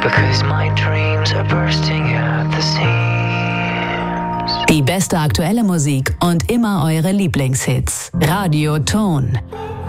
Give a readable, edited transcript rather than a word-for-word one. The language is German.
because my dreams are bursting at the seams. Die beste aktuelle Musik und immer eure Lieblingshits. Radio Ton.